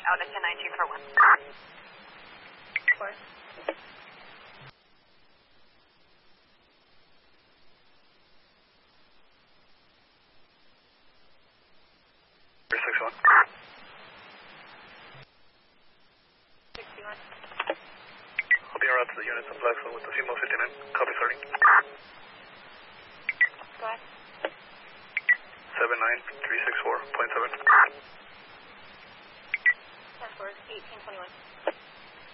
out at 1019 for 1. Of course. I'll be around to the units in Blacksville with the CMO 59. Copy starting. Go ahead. 79364.7. Task force 1821.